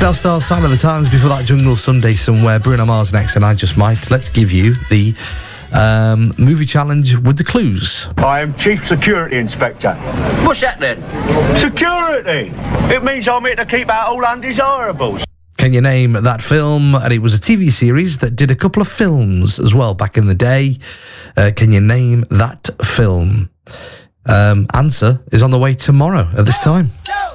Bellstar, Sign of the Times. Before that, Jungle Sunday Somewhere. Bruno Mars next, and I Just Might. Let's give you the movie challenge with the clues. I am Chief Security Inspector. What's that then? Security! It means I'm here to keep out all undesirables. Can you name that film? And it was a TV series that did a couple of films as well back in the day. Can you name that film? Answer is on the way tomorrow at this time.